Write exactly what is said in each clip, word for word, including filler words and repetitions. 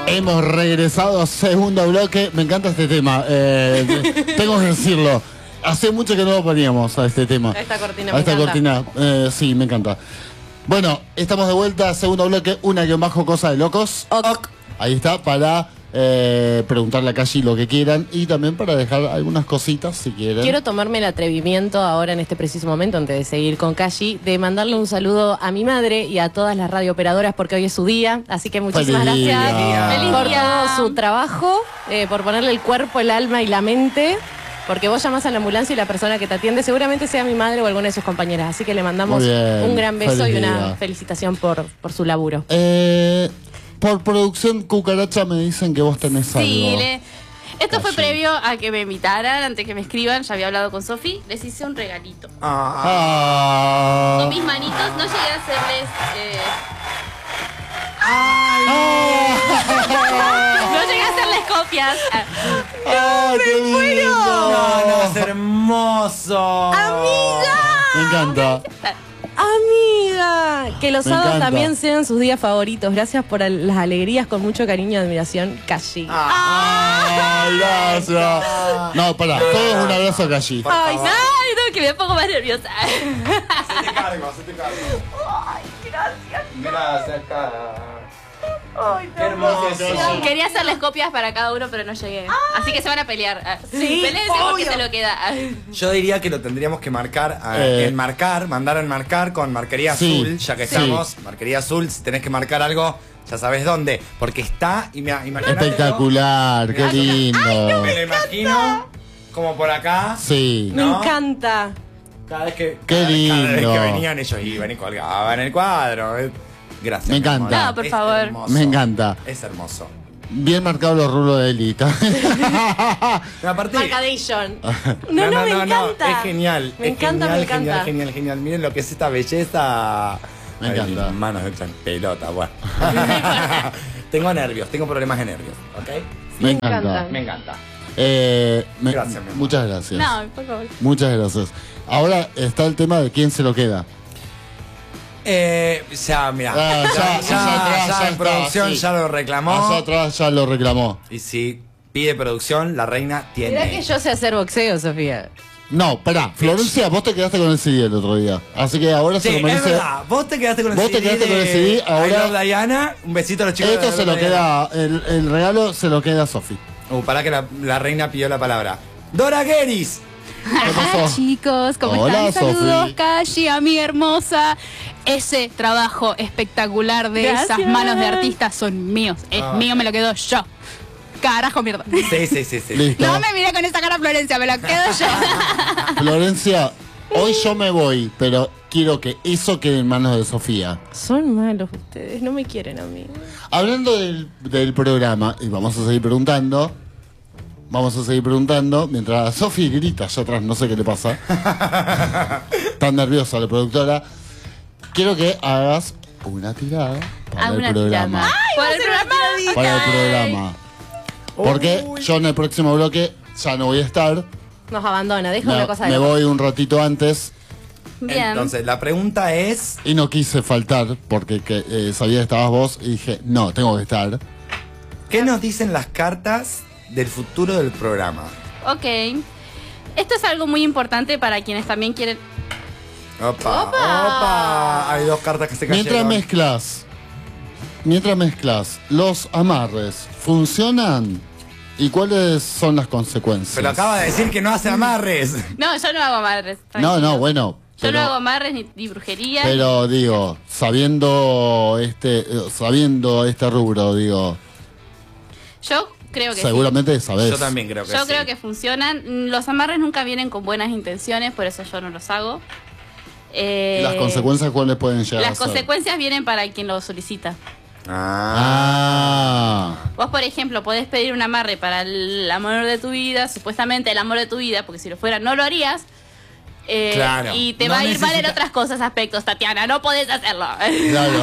Hemos regresado a segundo bloque. Me encanta este tema. Eh, tengo que decirlo. Hace mucho que no lo poníamos a este tema. A esta cortina. A me esta encanta. cortina. Eh, sí, me encanta. Bueno, estamos de vuelta. Segundo bloque. Una guión bajo cosa de locos. Ok. Ahí está para eh, preguntarle a Cashi lo que quieran y también para dejar algunas cositas si quieren. Quiero tomarme el atrevimiento ahora en este preciso momento, antes de seguir con Cashi, de mandarle un saludo a mi madre y a todas las radiooperadoras porque hoy es su día. Así que muchísimas Feliz gracias día. Feliz por todo su trabajo, eh, por ponerle el cuerpo, el alma y la mente. Porque vos llamás a la ambulancia y la persona que te atiende seguramente sea mi madre o alguna de sus compañeras. Así que le mandamos Muy bien. un gran beso Feliz y una día. felicitación por, por su laburo. Eh, por producción cucaracha me dicen que vos tenés algo. Sí, le- esto fue Cashi. previo a que me invitaran, antes que me escriban, ya había hablado con Sofi, les hice un regalito. Ah. Con mis manitos, no llegué a hacerles... eh, Ah. no llegué a hacerles copias. Ah, ¡Ah, qué lindo! No, no, es hermoso. Me encanta. Amiga, que los Me sábados encanta. también sean sus días favoritos. Gracias por al- las alegrías, con mucho cariño y admiración, Cashi. Ah, gracias. No, pará, todos un abrazo a Cashi. Ay, no, no, que me pongo más nerviosa. Se te cargo, se te cargo. Ay, gracias. Gracias, cara. Ay, Qué hermoso. Quería hacerles copias para cada uno, pero no llegué. Así que se van a pelear. Ah, Sí, Peléense porque obvio. se lo queda. Ah. Yo diría que lo tendríamos que marcar, a- Eh. enmarcar, mandar a enmarcar con marquería Sí, azul, ya que sí. estamos, marquería azul, si tenés que marcar algo, ya sabes dónde, porque está, y me, imagínate, Espectacular, qué lindo. Me lo imagino como por acá, Sí. Me ¿no? encanta. cada vez que, Qué cada, vez- cada vez lindo. que venían ellos iban y colgaban el cuadro. eh. Gracias. Me mi amor. encanta. No, por Es favor. hermoso. Me encanta. Es hermoso. Bien marcados los rulos de Elita. Pero aparte, Marcadation. No, no, me encanta. Es genial. Me es encanta, genial, me encanta. Genial, genial, genial. Miren lo que es esta belleza. Me Ay, encanta. mis manos echan pelota, bueno. Tengo nervios, tengo problemas de nervios, ¿ok? Me Me encanta. encanta. Me encanta. Eh, me- Gracias, mi amor. muchas gracias. No, por favor. Muchas gracias. Ahora está el tema de quién se lo queda. Eh, ya, mira. Ah, ya, ya, ya, ya atrás, ya ya en está, producción sí. ya lo reclamó. Allá atrás ya lo reclamó. Y si pide producción, la reina Mirá que tiene. yo sé hacer boxeo, Sofía. No, pará, Florencia, vos te quedaste con el C D el otro día. Así que ahora Sí, se lo es merece. verdad. Vos te quedaste con el Vos C te D. quedaste con el de C D, ahora- I Love Diana. Un besito a los chicos. Esto de se lo I Love Diana. queda, el, el regalo se lo queda a Sofi. Uh, pará que la, la reina pidió la palabra. Dora Geris. ¿Qué Hola pasó? chicos, ¿cómo Hola, están? Saludos, Sofi. Cashi, amiga hermosa. Ese trabajo espectacular de Gracias. esas manos de artistas son míos. Es Ah. mío, me lo quedo yo. Carajo, mierda. Sí, sí, sí, sí. Listo. No me miré con esa cara, Florencia, me lo quedo yo. Florencia, hoy yo me voy, pero quiero que eso quede en manos de Sofía. Son malos ustedes, no me quieren a mí. Hablando del, del programa, y vamos a seguir preguntando, vamos a seguir preguntando, mientras Sofi grita allá atrás, no sé qué le pasa. Tan nerviosa la productora. Quiero que hagas una tirada para Ah, el una programa. tirada. Por el programa. Para el programa. Porque Uy. yo en el próximo bloque ya no voy a estar. Nos abandona, deja Me, una cosa de me loco. voy un ratito antes Bien. Entonces, la pregunta es. y no quise faltar porque que, eh, sabía que estabas vos y dije, no, tengo que estar. ¿Qué nos dicen las cartas del futuro del programa? Ok. Esto es algo muy importante para quienes también quieren... Opa, opa. Hay dos cartas que se cayeron. Mientras mezclas, mientras mezclas, los amarres funcionan y cuáles son las consecuencias. Pero acaba de decir que no hace amarres. No, yo no hago amarres. No, tranquilo. no, bueno. Yo Pero, no hago amarres ni, ni brujería. pero digo, sabiendo este, eh, sabiendo este rubro, digo, Yo creo que sí. seguramente sabés. Yo también creo que Yo sí. creo que funcionan. Los amarres nunca vienen con buenas intenciones, por eso yo no los hago. Eh, Las consecuencias cuáles pueden llegar a Las ser. consecuencias vienen para quien lo solicita. Ah. Ah, Vos, por ejemplo, podés pedir un amarre para el amor de tu vida, supuestamente el amor de tu vida, porque si lo fuera no lo harías. Eh, Claro. Y te No va a ir mal en necesita- otras cosas, aspectos, Tatiana. No podés hacerlo. claro.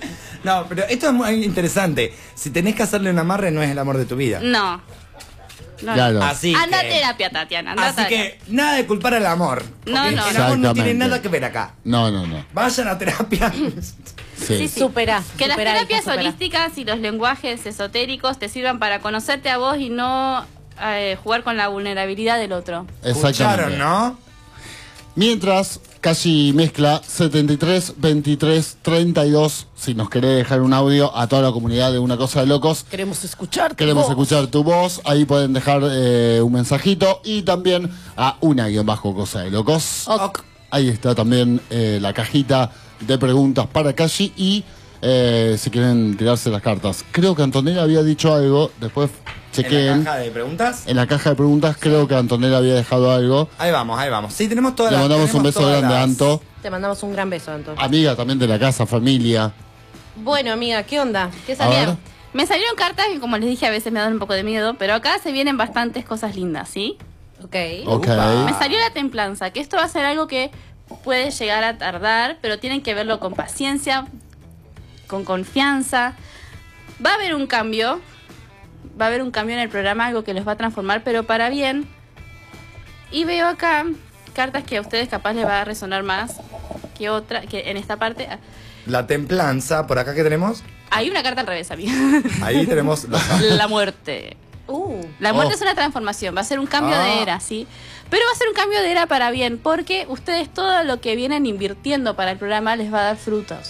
No, pero esto es muy interesante. Si tenés que hacerle un amarre, no es el amor de tu vida. No. No, Claro. Así Anda a que, terapia, Tatiana. Anda a así terapia. que nada de culpar al amor. No, porque no, el no. amor no tiene Exactamente. nada que ver acá. No, no, no. Vayan a terapia. Sí. Sí, sí. Superá. Que las superá, terapias hija, superá. holísticas y los lenguajes esotéricos te sirvan para conocerte a vos y no eh, jugar con la vulnerabilidad del otro. Exactamente. Escucharon, ¿no? Mientras, Cashi mezcla setenta y tres, veintitrés, treinta y dos. Si nos querés dejar un audio a toda la comunidad de Una Cosa de Locos, Queremos escuchar. queremos escuchar tu voz. Ahí pueden dejar eh, un mensajito. Y también a una guión bajo Cosa de Locos. Ok. Ahí está también eh, la cajita de preguntas para Cashi. Y eh, si quieren tirarse las cartas. Creo que Antonella había dicho algo. Después En chequeen. la caja de preguntas. En la caja de preguntas creo que Antonella había dejado algo. Ahí vamos, ahí vamos. Sí, tenemos todas Le las. mandamos un tenemos beso todas grande a las- Anto. Te mandamos un gran beso, Anto. Amiga también de la casa, familia. Bueno, amiga, ¿qué onda? ¿Qué A salieron? ver. Me salieron cartas que, como les dije, a veces me dan un poco de miedo, pero acá se vienen bastantes cosas lindas, ¿sí? Ok. Ok. Upa. Me salió la templanza, que esto va a ser algo que puede llegar a tardar, pero tienen que verlo con paciencia, con confianza. Va a haber un cambio, va a haber un cambio en el programa, algo que los va a transformar, pero para bien. Y veo acá cartas que a ustedes capaz les va a resonar más que otra, que en esta parte. La templanza, por acá que tenemos. Hay una carta al revés, amiga. Ahí tenemos los. La muerte. Uh. La muerte Oh. es una transformación, va a ser un cambio Ah. de era, ¿sí? Pero va a ser un cambio de era para bien, porque ustedes todo lo que vienen invirtiendo para el programa les va a dar frutos.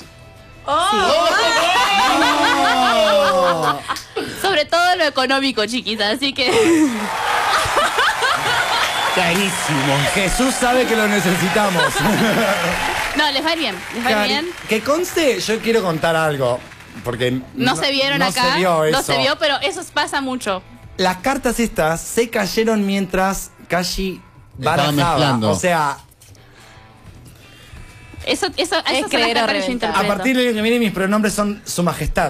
Sobre todo lo económico, chiquita, así que... Carísimo. Jesús sabe que lo necesitamos. No, les va a ir bien, les va a ir Cari- bien. Que conste, yo quiero contar algo. Porque No, se vieron no acá, se vio no eso. se vio, pero eso pasa mucho. Las cartas estas se cayeron mientras Kashi Estaba barajaba. mezclando. O sea, Eso, eso, esas son las creer o cartas que yo reventar. interpreto. a partir del año que viene mis pronombres son su majestad.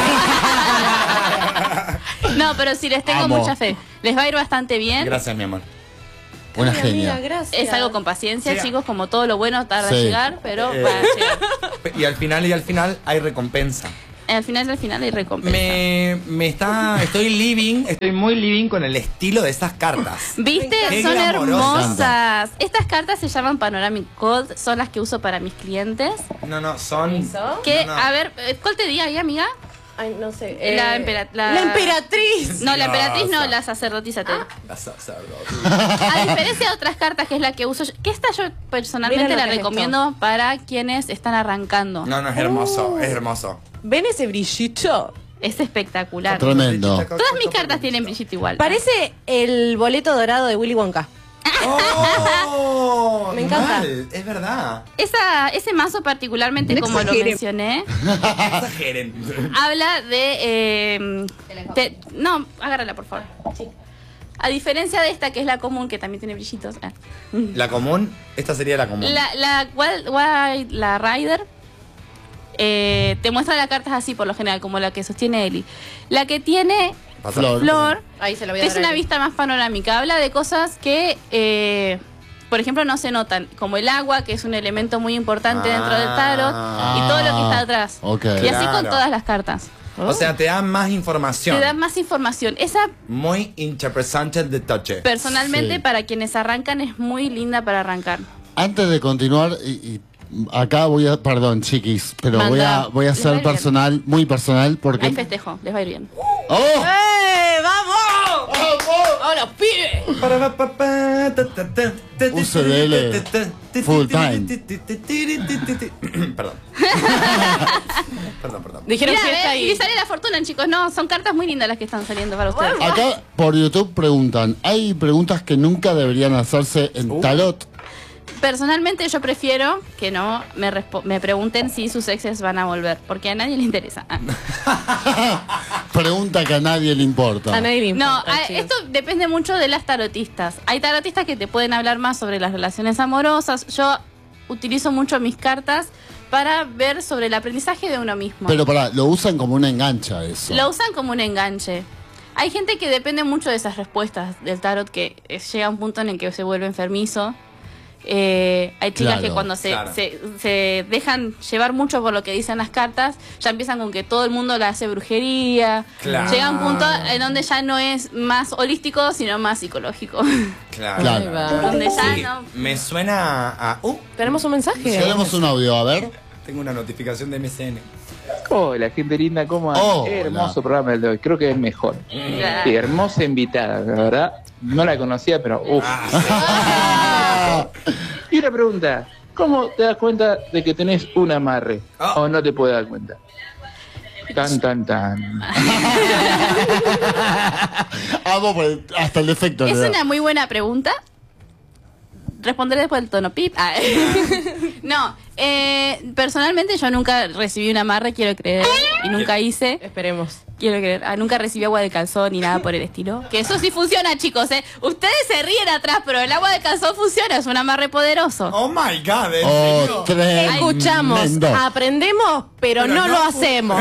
No, pero sí les tengo Amo. mucha fe. Les va a ir bastante bien. Gracias, mi amor. Una Ay, amiga, genia. gracias. Es algo con paciencia, Sí. chicos, como todo lo bueno tarda Sí. en llegar, pero Eh. va a llegar. Y al final y al final hay recompensa. Al final del final hay recompensa. Me, me está, estoy living, estoy muy living con el estilo de esas cartas. ¿Viste? Qué Son glamorosa. hermosas. Estas cartas se llaman Panoramic Code, son las que uso para mis clientes. No, no, son. ¿Eso? Que, No, no. a ver, eh, ¿cuál te di ahí, amiga? Ay, no sé. La eh, empera- la- la emperatriz. No, la No, emperatriz no, sa- la sacerdotisa. te- La sacerdotisa. A diferencia de otras cartas, que es la que uso yo, que esta yo personalmente Miren lo la que es recomiendo para quienes están arrancando. No, no, es hermoso, es hermoso. ¿Ven ese brillito? Es espectacular. Tremendo. Todas mis cartas tienen brillito igual. Parece el boleto dorado de Willy Wonka. ¡Oh! Me encanta. Mal, es verdad. Esa, ese mazo particularmente, como lo mencioné, Exageren. habla de... eh, te- no, agárrala, por favor. A diferencia de esta, que es la común, que también tiene brillitos. ah. La común, esta sería la común. La, la, Wild- Wild- la Rider eh, te muestra las cartas así, por lo general, como la que sostiene Eli. La que tiene Pasa- Flor. Flor, Ahí se lo voy a es dar una a él. vista más panorámica. Habla de cosas que, eh, por ejemplo, no se notan, como el agua, que es un elemento muy importante dentro del tarot, y todo lo que está atrás. ok. Y así con Claro. todas las cartas. O sea, te dan más información. Te dan más información. Esa, Muy interpretation de toche. personalmente, Sí. para quienes arrancan, es muy linda para arrancar. Antes de continuar, y, y acá voy a, perdón chiquis, pero Manda. voy a, voy a Les va a ser ir bien. personal, muy personal, porque... Hay festejo, les va a ir bien. ¡Oh! ¡Eh, vamos! ¡Oh, los pibes! U C D L full time. Perdón. Perdón, perdón. Dijeron Mira, que está ve, y ahí. sale la fortuna, chicos. No, son cartas muy lindas las que están saliendo para ustedes. Acá por YouTube preguntan, hay preguntas que nunca deberían hacerse en Uh. tarot. Personalmente yo prefiero que no me, respo- me pregunten si sus exes van a volver, porque a nadie le interesa. Ah. Pregunta que a nadie le importa. A nadie le No, importa, a- chicos. esto depende mucho de las tarotistas. Hay tarotistas que te pueden hablar más sobre las relaciones amorosas. Yo utilizo mucho mis cartas para ver sobre el aprendizaje de uno mismo. Pero pará, lo usan como una engancha eso. Lo usan como un enganche. Hay gente que depende mucho de esas respuestas del tarot, que eh, llega a un punto en el que se vuelve enfermizo. Eh, hay chicas Claro, que cuando se, claro. se, se dejan llevar mucho por lo que dicen las cartas, ya empiezan con que todo el mundo le hace brujería. Claro. Llega un punto en donde ya no es más holístico, sino más psicológico. Claro. Claro. Ahí va. Donde ya Sí, no... me suena a... Uh, Tenemos un mensaje. Tenemos un audio, a ver. tengo una notificación de M C N. Hola, gente linda, ¿cómo andan? Hola. Hermoso programa el de hoy, creo que es mejor. Sí, hermosa invitada, la verdad. No la conocía, pero uff. Ah, Y una pregunta, ¿cómo te das cuenta de que tenés un amarre? Ah. ¿O no te puedes dar cuenta? Tan, tan, tan. Amo por el- hasta el defecto. Es le da. una muy buena pregunta. Responderé después del tono pip. Ah. No, eh, personalmente yo nunca recibí un amarre, quiero creer, y nunca hice. Esperemos. Quiero creer, ah, nunca recibí agua de calzón ni nada por el estilo. Que eso sí funciona, chicos, ¿eh? Ustedes se ríen atrás, pero el agua de calzón funciona, es un amarre poderoso. Oh my god, ¿en Oh, serio? tremendo. Escuchamos, aprendemos, pero, Pero no, no lo fu- hacemos,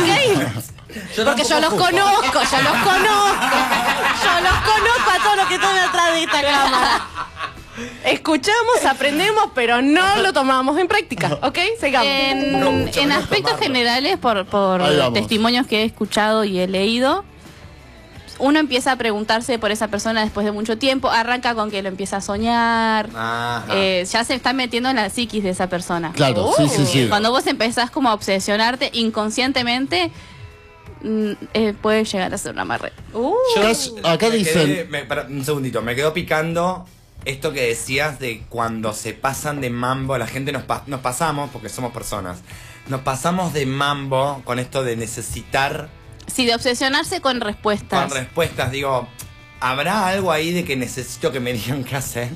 ¿ok? Porque yo los tampoco conozco, yo los conozco. Yo los conozco a todos los que están atrás de esta cámara. Escuchamos, aprendemos, pero no lo tomamos en práctica, ¿ok? Sigamos. En, No, mucho en menos aspectos tomarlo. generales, por, por Ahí vamos. testimonios que he escuchado y he leído, uno empieza a preguntarse por esa persona después de mucho tiempo, arranca con que lo empieza a soñar, Ajá. eh, ya se está metiendo en la psiquis de esa persona. Claro, sí, sí, sí. Cuando vos empezás como a obsesionarte inconscientemente, mm, eh, puede llegar a ser un amarre. Uh, Yo- acá me dicen- quedé- me- para, un segundito, me quedó picando esto que decías de cuando se pasan de mambo, la gente nos, pa- nos pasamos, porque somos personas, nos pasamos de mambo con esto de necesitar Sí, de obsesionarse con respuestas. con respuestas. Digo, ¿habrá algo ahí de que necesito que me digan qué hacer?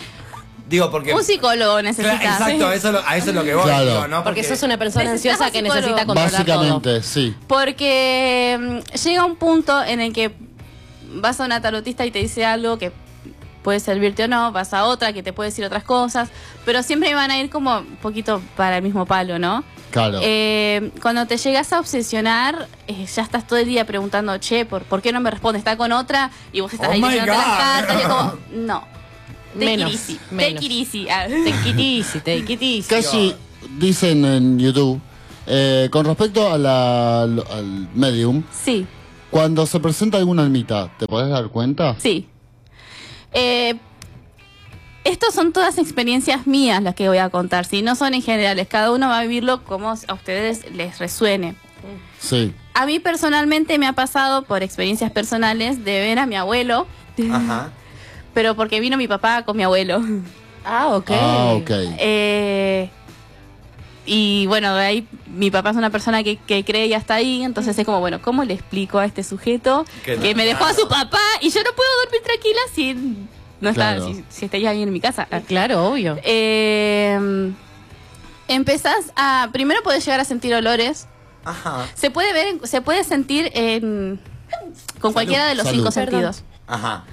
Digo, porque... Un psicólogo Claro, necesita. exacto, ¿sí? eso es lo- a eso es lo que voy, Claro. digo, ¿no? porque sos una persona Necesitas ansiosa un que psicólogo. necesita controlar todo. Básicamente, sí. Porque mm, llega un punto en el que vas a una tarotista y te dice algo que puede servirte o no, vas a otra que te puede decir otras cosas, pero siempre van a ir como un poquito para el mismo palo, ¿no? Claro. Eh, cuando te llegas a obsesionar, eh, ya estás todo el día preguntando, che, ¿por, ¿por qué no me responde? Está con otra y vos estás Oh ahí my leyéndote las God. cartas y es como, no. Take Menos, it easy. menos. Take it easy. Ah. Take it easy, take it easy. Casi dicen en YouTube, eh, con respecto a la- al, al medium, Sí. cuando se presenta alguna almita, ¿te podés dar cuenta? Sí. Eh, estos son todas experiencias mías las que voy a contar, si no son en generales. Cada uno va a vivirlo como a ustedes les resuene. Sí. A mí personalmente me ha pasado por experiencias personales de ver a mi abuelo, Ajá. pero porque vino mi papá con mi abuelo. Ah, ok. Ah, ok. Eh, y bueno, de ahí mi papá es una persona que, que cree y hasta ahí, entonces es como, bueno, ¿cómo le explico a este sujeto Que que no- me dejó a su papá y yo no puedo dormir tranquila si no está, Claro. si, si está ya ahí en mi casa? Ah, claro, obvio. Eh, empezás a, primero podés llegar a sentir olores, Ajá. se puede ver, en- se puede sentir en, con cualquiera de los Salud. cinco Perdón. sentidos. Ajá.